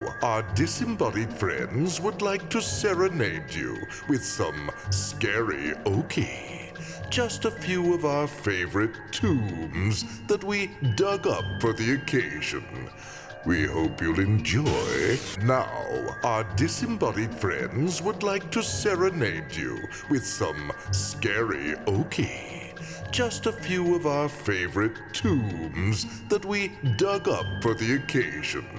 our disembodied friends would like to serenade you with some scary oki. Just a few of our favorite tombs that we dug up for the occasion. We hope you'll enjoy. Now, our disembodied friends would like to serenade you with some scary oki. Just a few of our favorite tombs that we dug up for the occasion.